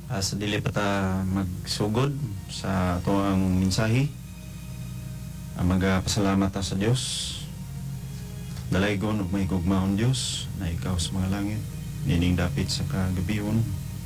Sa dili pa ta magsugod sa ato ang mensahe, magpasalamat ta sa Dios. Dalaygon ug may gugmaon Dios na ikaw sa mga langit, nining dapit sa kagabion.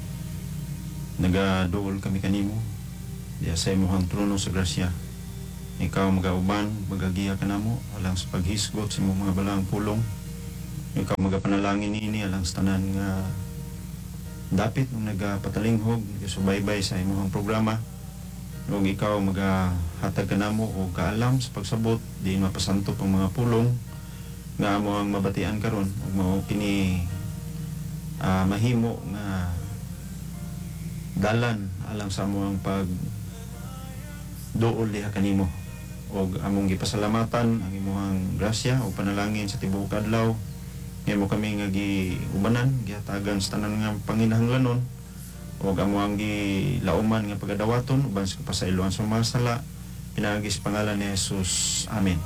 Nagaduol kami kanimo diya sa imong trono sa grasya. Ikaw magauban, magagiya kanamo alang sa paghisgot sa imong mga balang pulong. Ikaw magapanalangin niini alang sa tanan nga dapit nung nagpatalinghog, nagsubaybay sa imong programa. Ug ikaw magahatag kanamo og kaalam sa pagsabot di mapasanto pang mga pulong nga amo ang mabatian karon ug mao kini mahimo nga dalan alang sa among pag duol diha kanimo. Og among gipasalamatan ang imong grasya o panalangin sa tibuok adlaw. Ngayon mo kami nga giubanan, gihatagan sa tanan nga panginahanglanon o amo ang gilauman nga pagadawaton uban sa kapasayloan sa mga sala, pinagis pangalan ni Jesus. Amen.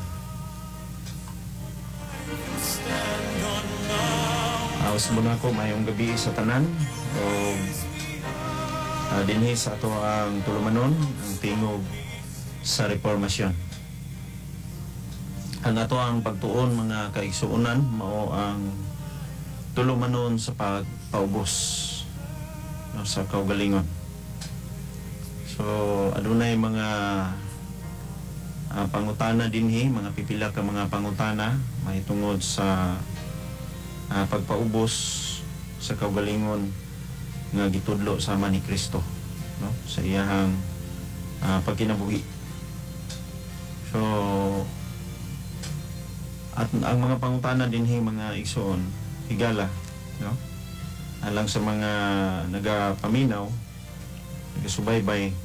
Awas muna ko mayong gabi sa tanan o dinhi sa ato ang tulumanon ang tingog sa reformasyon. Ang ato ang pagtuon mga kaigsuonan mao ang tulumanon sa pagpaubos sa kaugalingon. So adunay mga pangutana dinhi, mga pipila ka mga pangutana mahitungod sa pagpaubos sa kaugalingon nga gitudlo sama ni Kristo, no, sa iyang pagkinabuhi. So at ang mga pangutana dinhi mga igsoon higala, no, alang sa mga nagapaminaw, nagasubaybay,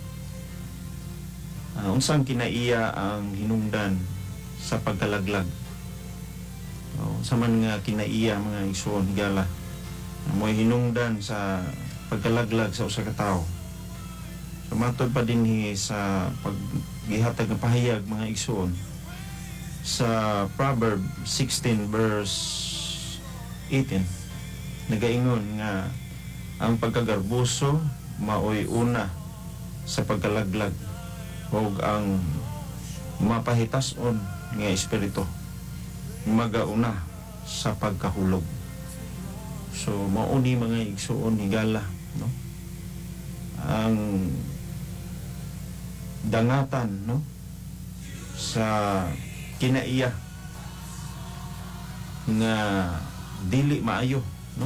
unsang kinaiya ang hinungdan sa pagkalaglag, no, sa man nga kinaiya mga igsoon higala mo'y hinungdan sa pagkalaglag sa usa ka tawo. So matod pa dinhi sa paggihatag ng pahayag mga igsoon sa Proverb 16 verse 18 nagaingon nga ang pagkagarbuso maoy una sa pagkalaglag ug ang mapahitason nga espiritu magauna sa pagkahulog. So mauni mga igsuon higala, no, ang dangatan, no, sa kinaiya nga dili maayo, no,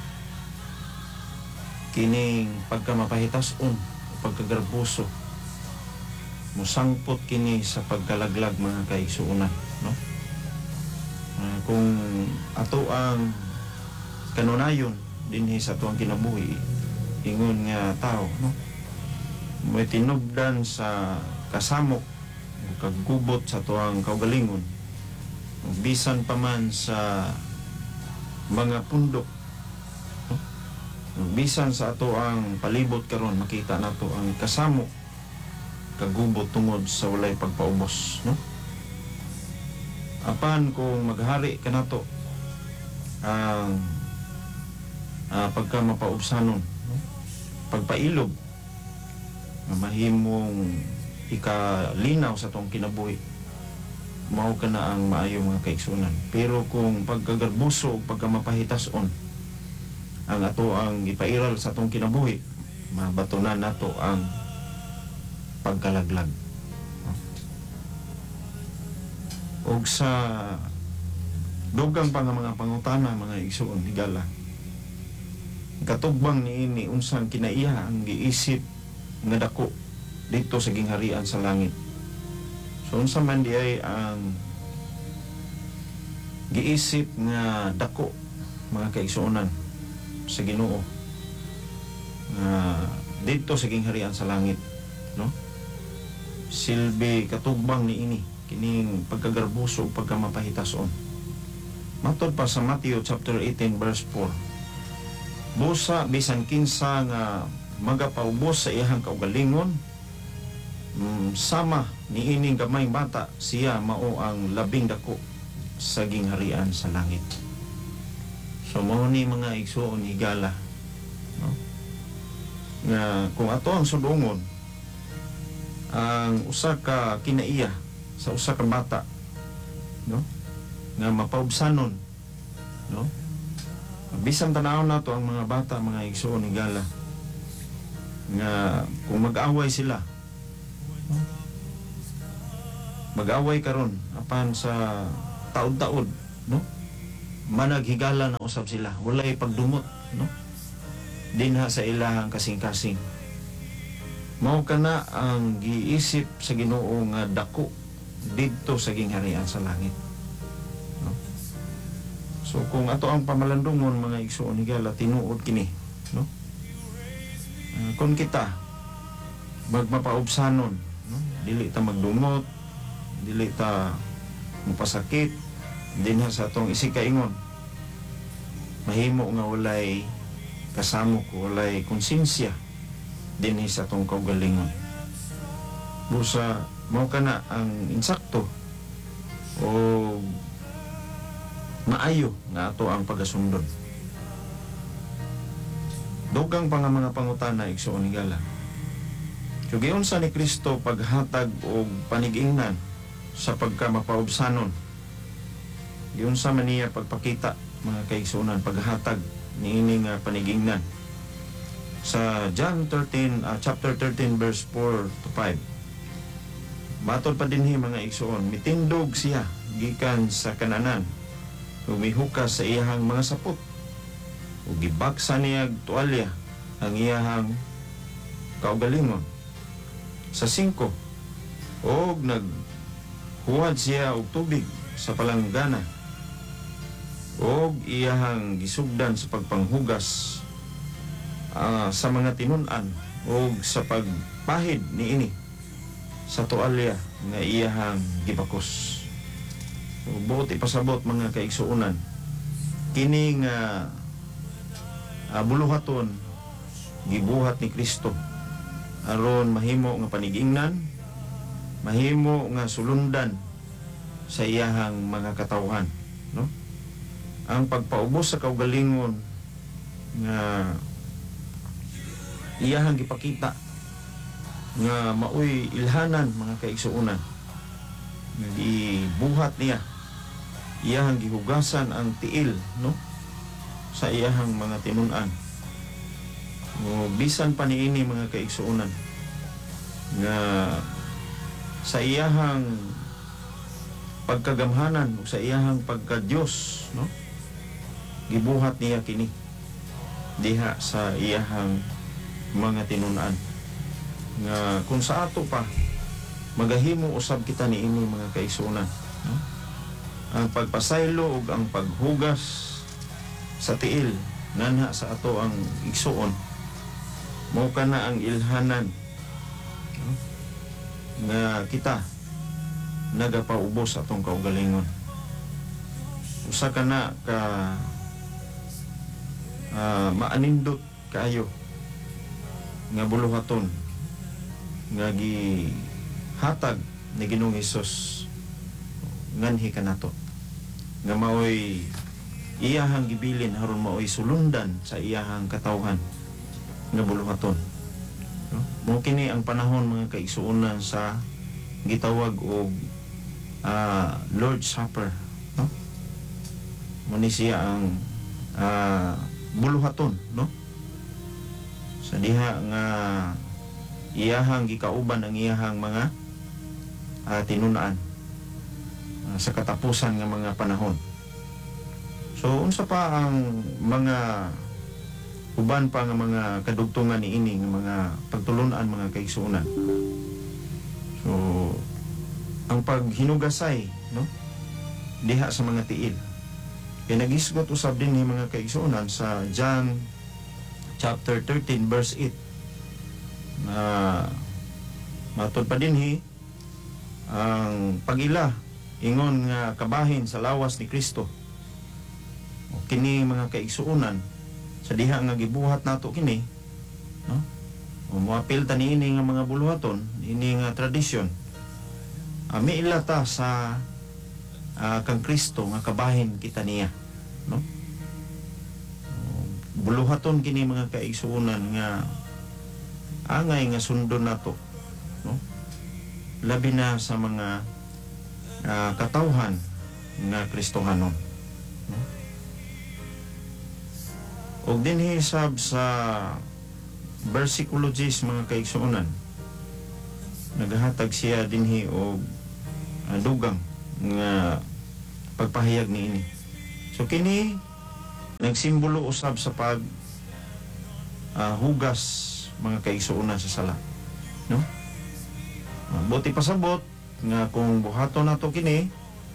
kining pagkamapahitason o pagkagarbuso musangpot kini sa pagkalaglag mga kaigsuonan, no. Kung ato ang kanunayon dinhi sa ato ang kinabuhi ingon nga tao, no, may tinubdan sa kasamok o kaggubot sa ato ang kaugalingon bisan pa man sa mga pundok, no, bisan sa ato ang palibot karon makita nato ang kasamok kagubot tungod sa walay pagpaubos, no. Apan kung maghari kanato ang pagka mapaubsanon, no, pagpailog na mahimong ikalinaw sa tong kinabuhi, mao ka na ang maayo mga kaigsunan. Pero kung pagkagarbuso o pagkamapahitason ang ato ang ipairal sa tong kinabuhi, mabatunan nato ang pagkalaglag, no? Og sa dugang pa nga mga pangutana mga igsuon higala, katugbang niini unsang kinaiya ang giisip nga dako dito sa gingharian sa langit. So unsa man di ay ang giisip nga dako mga kaigsuonan sa Ginoo nga dito sa gingharian sa langit, no, silbi katugbang niini kining pagkagarbuso pagkamapahitason. Matod pa sa Matthew chapter 18 verse 4, busa bisan kinsa nga magapaubos sa iyang kaugalingon, sama ni ining gamay bata, siya mao ang labing dako sa gingharian sa langit. So mao ni mga igsuon higala, no, nga kung ato ang sudungon ang usa ka kinaiya sa usa ka bata, no, nga mapaubsanon, no, bisan tanaw na to ang mga bata, mga igsoon higala, nga kung mag-away sila, no, mag-away karon apan sa taod-taod, no, managhigala na usab sila, walay pagdumot, no, dinha sa ilahang kasing-kasing. Mao kana ang giisip sa Ginoo nga dako didto sa gingharian sa langit, no? So kung ato ang pamalandungon, mga igsoon higala, tinuod kini, no, kung kita magmapaubsanon, no, dili ta magdumot, dili ta mapasakit dinha sa atong isikaingon, mahimo nga walay kasamok, walay konsensya dinhi sa atong kaugalingon. Busa mao kana ang insakto o maayo nga ato ang pagasundon. Dugang pa nga mga pangutana, igsoon higala. So giunsa ni Kristo paghatag og panigingnan sa pagkamapaubsanon? Giunsa man niya pagpakita, mga kaigsuonan, paghatag niini nga panigingnan? Sa John 13, chapter 13, verse 4 to 5. Matod pa dinhi, mga igsoon, mitindog siya gikan sa kananan, umihukas sa iyahang mga sapot, ug gibaksa niya tuwalya ang iyahang kaugalingon. Sa 5, og naghuwad siya og tubig sa palanggana, og iyahang gisugdan sa pagpanghugas sa mga tinun-an, o sa pagpahid niini sa tualya nga iyahang gibakos. So, buot ipasabot, mga kaigsuunan, kini nga buluhaton gibuhat ni Kristo aron mahimo nga panigingnan, mahimo nga sulundan sa iyahang mga katawhan, no? Ang pagpaubos sa kaugalingon nga iyahang gipakita nga maoy ilhanan, mga kaigsuunan, gibuhat niya, iyahang gihugasan ang tiil, no, sa iyahang mga tinun-an. O bisan pa niini, mga kaigsuunan, nga sa iyahang pagkagamhanan o sa iyahang pagka-Diyos, no, gibuhat niya kini diha sa iyahang mga tinun-an, nga kung sa ato pa magahimo usab kita niini, mga kaigsuonan, no? Ang pagpasaylo ug ang paghugas sa tiil nganha sa ato ang igsuon, mao kana ang ilhanan, no, nga kita nagapaubos atong kaugalingon. Usa kana ka maanindot kaayo nga buluhaton nga gihatag ni Ginoong Hesus nganhi kanato, nga maoy iyahang gibilin aron maoy sulundan sa iyahang katawhan nga buluhaton, no? Mao kini ang panahon, mga kaigsuonan, sa gitawag og Lord's Supper, no? Mao ni siya ang buluhaton, no, sa diha nga iyahang gikauban ang iyahang mga tinun-an sa katapusan nga mga panahon. So unsa pa ang mga uban pa nga mga kadugtungan niini nga mga pagtulun-an, mga kaigsuonan? So ang paghinugasay, no, diha sa mga tiil, kaya nag-isgot usab din ni, mga kaigsuonan, sa John chapter 13 verse 8, na matod pa dinhi ang pag-ila ingon nga kabahin sa lawas ni Kristo. O kini, mga kaigsuonan, sa diha nga gibuhat nato kini, no, o moapil ta niini nga mga buluhaton, ini nga tradisyon, miila ta sa kang Kristo nga kabahin kita niya, no? Buluhaton kini, mga kaigsuonan, nga angay nga sundon nato, no? Labi na sa mga katawhan nga Kristohanon, no? Og dinhi sab sa versikulo 10 mga kaigsuonan, nagahatag siya dinhi og dugang nga pagpahayag niini. So kini nagsimbolo usab sa pag hugas mga kaigsuonan sa sala, no? Buti pasabot nga kung buhaton nato kini,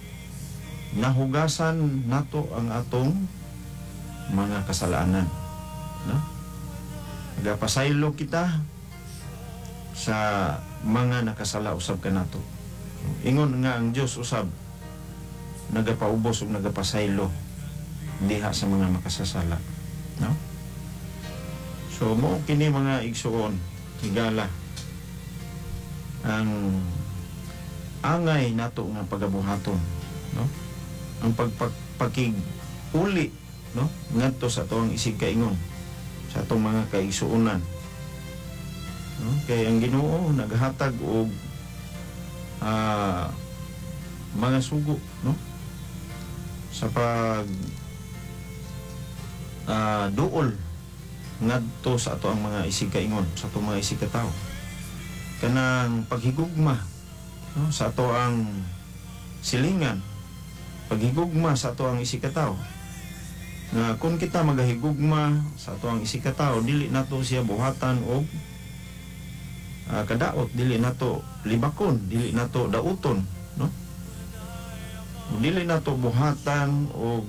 nahugasan nato ang atong mga kasalanan, no? Nagapasaylo kita sa mga nakasala usab kanato. Ingon nga ang Dios usab nagapaubos ug nagapasaylo diha sa mga makasasala, no? So mo kini mga igsuon, higala ang angay nato nga pagabuhaton, no? Ang pagpakig-uli, no, ngadto sa atong isig kaingon, sa atong mga kaigsuonan, no? Kay ang Ginoo naghatag og mga sugo, no, sa pag duol ngadto sa ato ang mga isig kaingon, sa atong mga isig katawo, kanang paghigugma, no, sa ato ang silingan, paghigugma sa ato ang isig katawo, nga kung kita magahigugma sa ato ang isig katawo, dili nato siya buhatan og kadaot, dili nato libakon, dili nato dauton, no? Dili nato buhatan og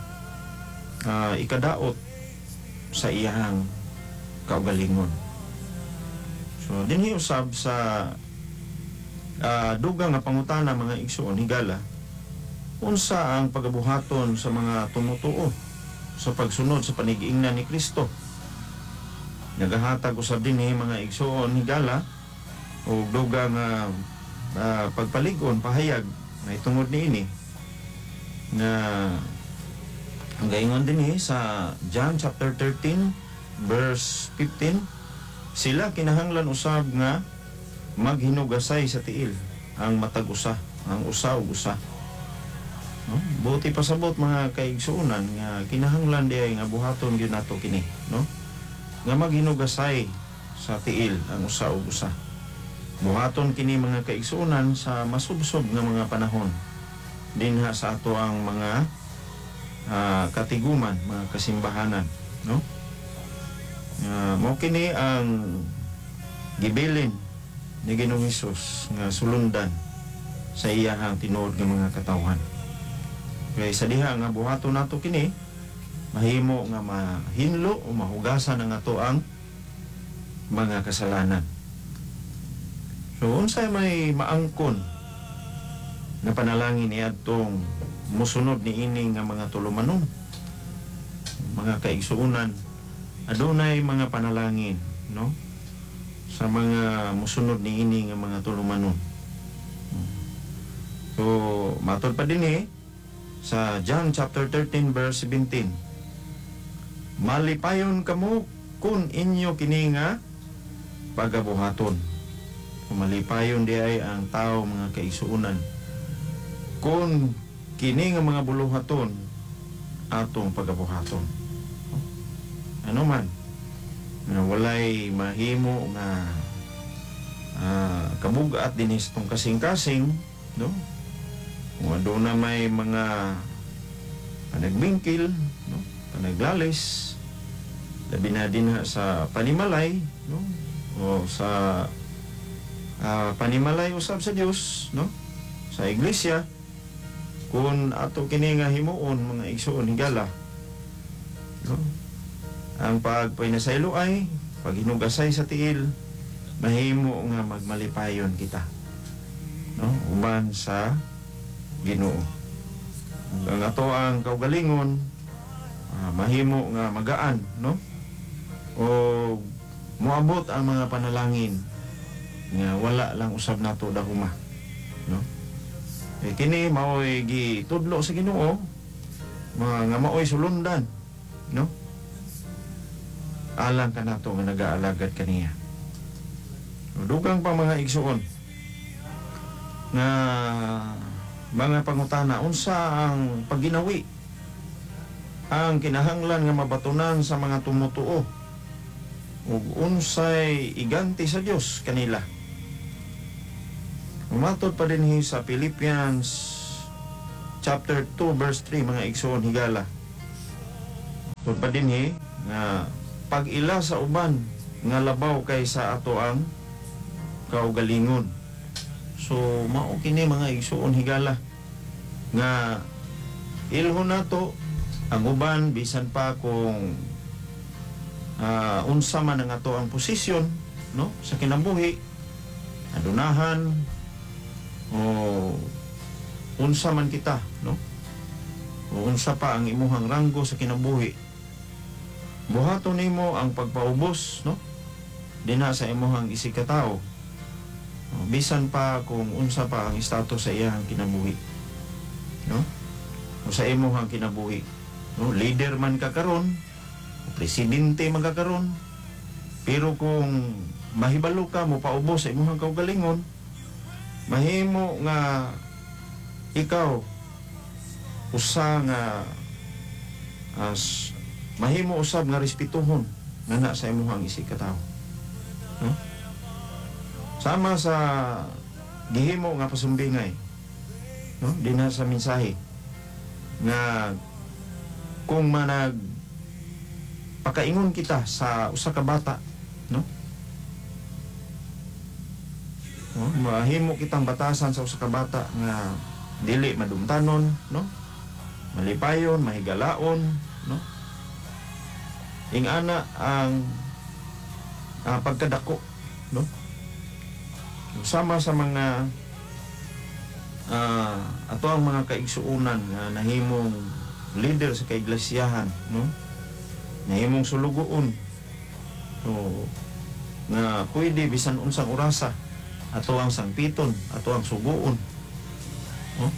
ikadaot sa iyang kaugalingon. So dinhi usab sa dugang nga pangutana mga igsuon, higala unsa ang pagabuhaton sa mga tumutuo sa pagsunod sa panig-ingnan ni Kristo. Nagahatag usab dinhi mga igsuon, higala o dugang pagpaligon, pahayag na itungod niini nga ang gaingon dinhi sa John chapter 13 verse 15, sila kinahanglan usab nga maghinugasay sa tiil ang matag usa, ang usa ug usa, no? Buti pasabot mga kaigsuonan nga kinahanglan diay nga buhaton gyud nato kini, no, nga maghinugasay sa tiil ang usa ug usa. Buhaton kini mga kaigsuonan sa masubsob nga mga panahon dinha sa ato ang mga katiguman, mga kasimbahanan, no? Mao kini ang gibilin ni Ginoong Hesus nga sulundan sa iyahang tinuod nga mga katawhan. Kaya sa diha nga buhaton nato kini, mahimo nga mahinlo o mahugasan ang ato ang mga kasalanan. So unsay may maangkon na panalangin ni adtong musunod ni ini nga mga tulumanon, mga kaigsuonan, adunay mga panalangin, no, sa mga musunod ni ini nga mga tulumanon. So matod pa dinhi sa John chapter 13 verse 17, malipayon kamo kun inyo kini nga pagabuhaton. Malipayon di ay ang tao mga kaigsuonan kun kini nga mga buluhaton atong pagabuhaton. Ano man na walay mahimo nga kabugat dinhi sa tong kasing-kasing, no? Kung aduna may mga panagbingkil, no, panaglalis, labi na din sa panimalay, no, o sa panimalay usab sa Dios, no, sa iglesia, kung ato kini nga himuon mga igsuon, higala, no, ang pagpainasaylo ay paghinugasay sa tiil, mahimo nga magmalipayon kita, no, uban sa Ginoo. Ang ato ang kaugalingon mahimo nga magaan, no, o moabot ang mga panalangin nga wala lang usab nato dahuma, no. Kini mao'y gitudlo sa Ginoo, nga mao'y sulundan, no, alang ka nato nga nag-aalagad kaniya. Dugang pa mga igsuon nga mga pangutana, unsa ang pagginawi ang kinahanglan nga mabatunan sa mga tumutuo ug unsay iganti sa Dios kanila. Umatod pa dinhi sa Philippians chapter 2 verse 3 mga igsoon higala. Tod pa dinhi nga pag-ila sa uban nga labaw kaysa ato ang kaugalingon. So mao kini mga igsoon higala nga ilhon nato ang uban bisan pa kung unsa man ang ato ang posisyon, no, sa kinabuhi, adunahan o unsa man kita, no, o unsa pa ang imuhang ranggo sa kinabuhi, buhaton nimo ang pagpaubos, no, dinha sa imuhang isikatawo, bisan pa kung unsa pa ang status sa iyang kinabuhi, no, o sa imuhang kinabuhi, no, leader man ka karon, presidente man ka karon, pero kung mahibalo ka mo paubos sa imuhang kaugalingon, mahimo nga ikaw usa nga mahimo usab nga respetuhon nga na sa imuhang isikatawo, no? Sama sa gihimo nga pasumbingay, no, dinha sa mensahe nga kung manag pakaingon kita sa usa ka bata, no, mahimo kitang batasan sa usa ka bata nga dili madumtanon, no, malipayon, mahigalaon, no, ingana ang pagkadako, no, sama sa mga ato ang mga kaigsuunan nga nahimong leader sa kaiglesiyahan, no, nahimong sulugoon, so nga pwede bisan unsang orasa ato ang sangpiton, ato ang suguon, no,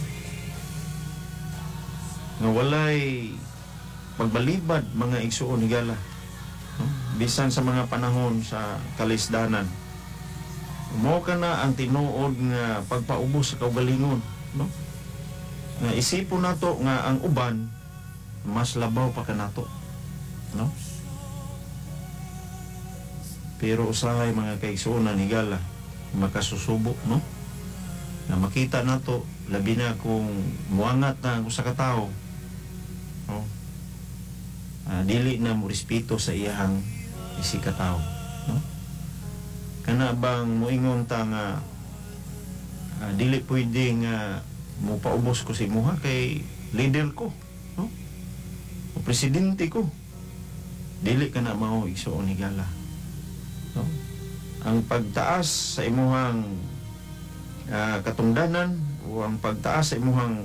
nga walay pagbalibad mga igsuon higala, no, bisan sa mga panahon sa kalisdanan. Mao kana ang tinuod nga pagpaubos sa kaugalingon, no, nga isipon nato nga ang uban mas labaw pa kanato, no, pero usahay mga kaigsuonan higala makasusubo, no, na makita nato labi na kung muangat na ang usa ka tawo, no, dili na mo respeto sa iyang isikatawo, no, kana bang moingon ta nga dili pwede nga mo paubos ko si imuha kay leader ko, no, o presidente ko, dili ka na mao igsuon higala, no. Ang pagtaas sa imuhang katungdanan o ang pagtaas sa imuhang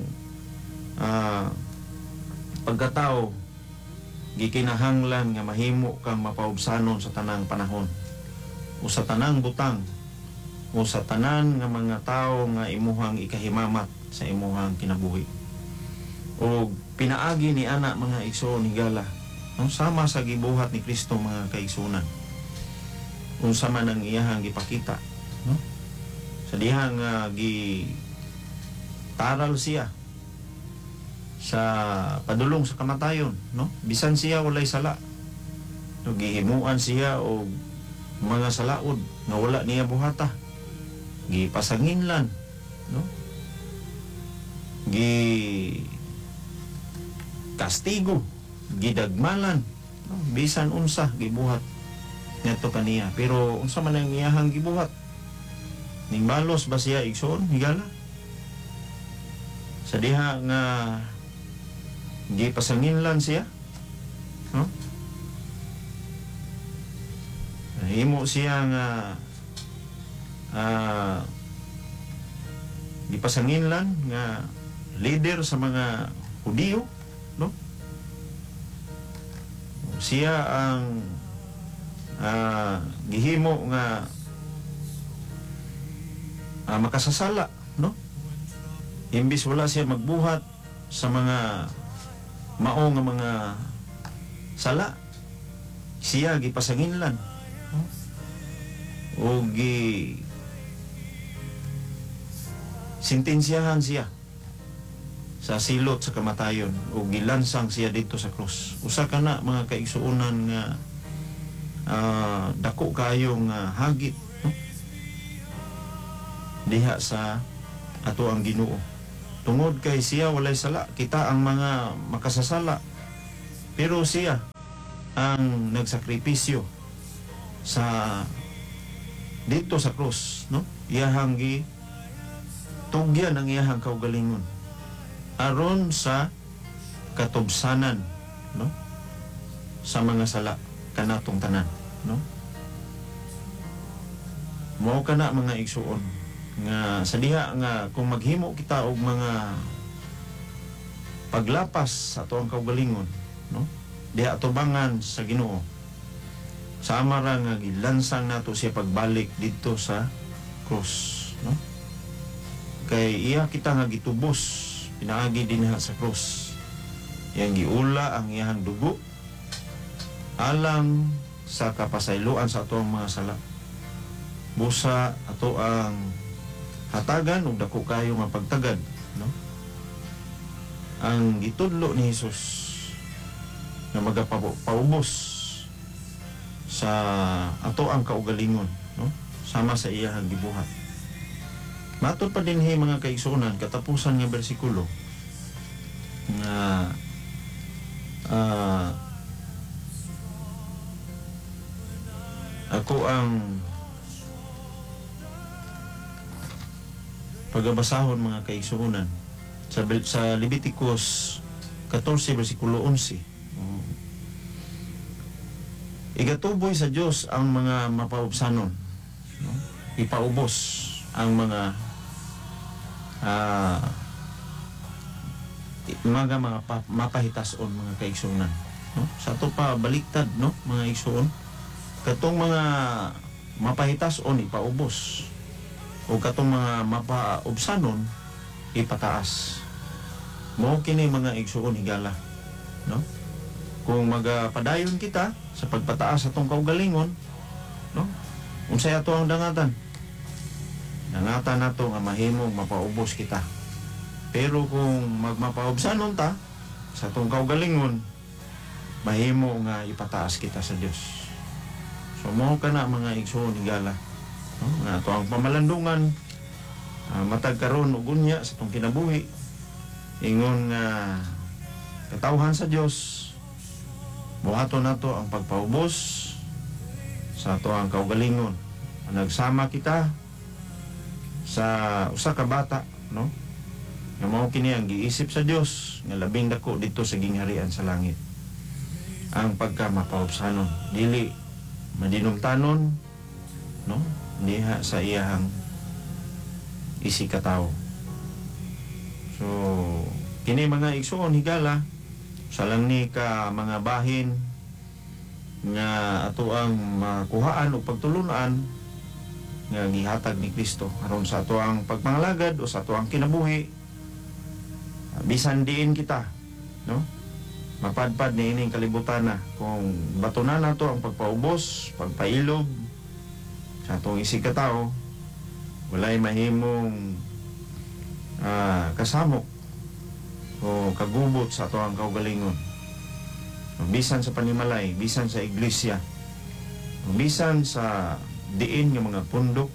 pagkatao gikinahanglan nga mahimo kang mapaubsanon sa tanang panahon o sa tanang butang o sa tanan nga mga tao nga imuhang ikahimamat sa imuhang kinabuhi. O pinaagi ni ana mga igsoon higala, no, sama sa gibuhat ni Kristo mga kaigsunan, unsa man ang iyahang gipakita, no, sa dihang taral siya sa padulong sa kamatayon, no, bisan siya walay sala, no, gihimuan siya og mga salaod nga wala niya buhata, gipasanginlan, no, kastigo, gidagmalan, no, bisan unsa gibuhat ngadto kaniya, pero unsa man ang iyahang gibuhat, ning balos ba siya igsoon higala sa diha nga gipasanginlan siya, no, himo siya nga gipasanginlan nga leader sa mga Hudiyo, no, siya ang gihimo nga makasasala, no, imbis wala siya magbuhat sa mga mao nga mga sala, siya gipasanginlan, no? o sintensyahan siya sa silot sa kamatayon o gilansang siya dito sa krus. Usa ka na mga kaigsuonan nga dako kayong hagit, no? Diha sa ato ang Ginoo. Tungod kay siya walay sala, kita ang mga makasasala. Pero siya ang nagsakripisyo sa dito sa krus, no? Iyahang tugyan ang iyahang kaugalingon aron sa katubsanan, no? Sa mga sala kanatong tanan, no? Mao kana mga igsuon nga sa diha nga kung maghimo kita og mga paglapas sa ato ang kaugalingon, no? Diha atubangan sa Ginoo. Sama ra nga gilansang nato siya pagbalik dito sa krus, no? Kay iya kita nga gitubos pinaagi dinha sa krus. Yang giula ang iyang dugo alang sa kapasayloan sa ato ang mga sala. Busa ato ang hatagan ug dako kayo nga pagtagad, no? Ang gitudlo ni Hesus na magapaubos sa ato ang kaugalingon, no? Sama sa iyang gibuhat. Matod pa din mga kaigsuonan katapusan nga bersikulo nga ako ang pagabasahon mga kaigsuonan sa Leviticus 14 bersikulo 11. Igatuboy sa Dios ang mga mapaubsanon, no? Ipaubos ang mga mapahitason mga kaigsuonan, no? Sa ato pa baliktad, no, mga igsuon, katong mga mapahitason ipaubos o katong mga mapaubsanon ipataas. Mao kini mga igsuon higala, no? Kung magapadayon kita sa pagpataas atong kaugalingon, no, unsay ato ang dangatan nato nga mahimong mapaubos kita. Pero kung magmapaubsanon ta sa atong kaugalingon, mahimo nga ipataas kita sa Dios. So mao kana mga igsoon higala, no? Nga ato ang pamalandungan matag karon ug unya sa atong kinabuhi ingon nga katawhan sa Dios buhaton nato ang pagpaubos sa ato ang kaugalingon. Nagsama kita sa usa ka bata, no? Nga mao kini ang giisip sa Dios nga labing dako dito sa gingharian sa langit. Ang pagkamapaubsanon dili madinumtanon, no? Diha sa iyang isikatawo. So kini mga igsoon higala sa lang ni ka mga bahin nga ato ang makuhaan o pagtulunan nga gihatag ni Kristo aron sa ato ang pagpangalagad o sa ato ang kinabuhi. Bisan diin kita, no? Mapadpad ni ining kalibutan na kung batunan nato ang pagpaubos, pagpailob sa atong isikatawo, walay mahimong kasamok o kagubot sa ato ang kaugalingon. Bisan sa panimalay, bisan sa iglesia, bisan sa diin nga mga pundok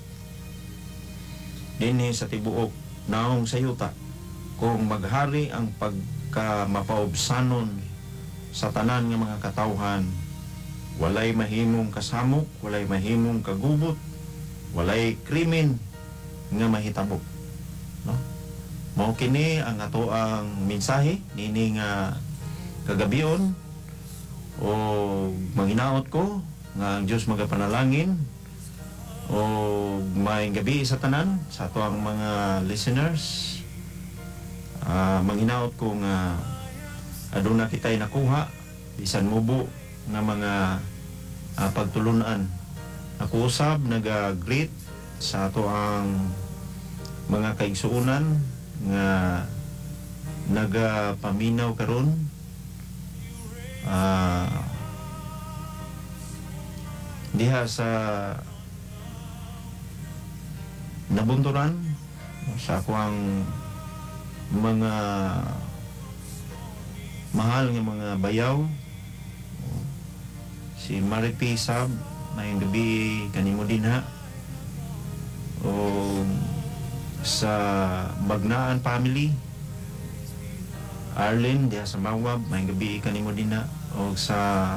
dinhi sa tibuok naong sayuta, kung maghari ang pagkamapaubsanon sa tanan nga mga katawhan, walay mahimong kasamok, walay mahimong kagubot, walay krimen nga mahitabo, no? Mao kini ang ato ang mensahe nini nga kagabion o manginaot ko nga ang Dios magapanalangin o may gabi sa tanan sa ato ang mga listeners. Manginaot ko nga aduna kitay nakuha bisan mubo nga mga pagtulunan. Ako usab naga-greet sa ato ang mga kaigsuonan nga nagapaminaw karon diha sa nabunturan sa akong mga mahal nga mga bayaw, si Maripi Sab, mayong gabi kanimo din ha, o sa Bagnaan family, Arlen diha sa Mawab, mayong gabi kanimo din ha, o sa